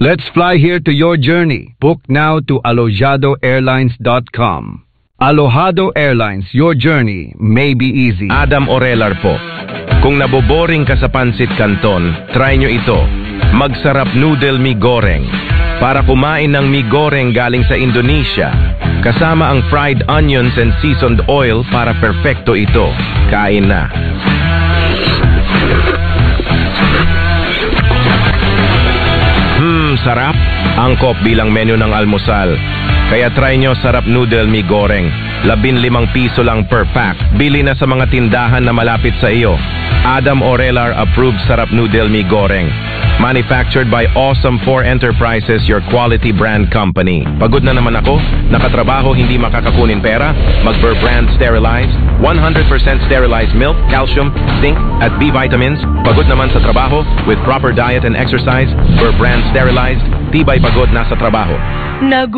Let's fly here to your journey. Book now to alojadoairlines.com. Alojado Airlines, your journey may be easy. Adam Orelar po. Kung naboboring ka sa Pansit Canton, try nyo ito. Magsarap noodle mi goreng. Para kumain ng mi goreng galing sa Indonesia, kasama ang fried onions and seasoned oil para perfecto ito. Kain na. Sarap. Angkop bilang menu ng almusal. Kaya try nyo sarap noodle mi goreng. 15 piso lang per pack. Bili na sa mga tindahan na malapit sa iyo. Adam Orelar approved sarap noodle mi goreng. Manufactured by Awesome 4 Enterprises, your quality brand company. Pagod na naman ako. Nakatrabaho, hindi makakakunin pera. Mag-Burr Brand Sterilized. 100% sterilized milk, calcium, zinc, at B vitamins. Pagod naman sa trabaho. With proper diet and exercise. Burr Brand Sterilized. Tibay pagod na sa trabaho.